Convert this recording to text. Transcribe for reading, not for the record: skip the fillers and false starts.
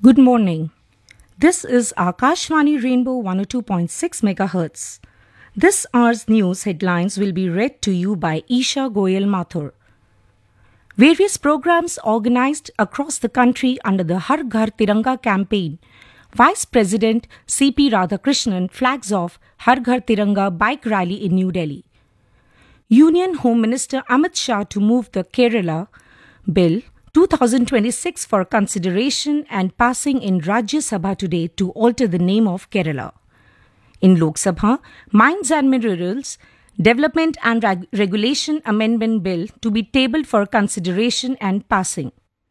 Good morning. This is Akashvani Rainbow 102.6 MHz. This hour's news headlines will be read to you by Isha Goyal Mathur. Various programs organized across the country under the Har Ghar Tiranga campaign. Vice President C.P. Radhakrishnan flags off Har Ghar Tiranga bike rally in New Delhi. Union Home Minister Amit Shah to move the Kerala Bill 2026 for consideration and passing in Rajya Sabha today to alter the name of Kerala. In Lok Sabha, Mines and Minerals Development and Regulation Amendment Bill to be tabled for consideration and passing.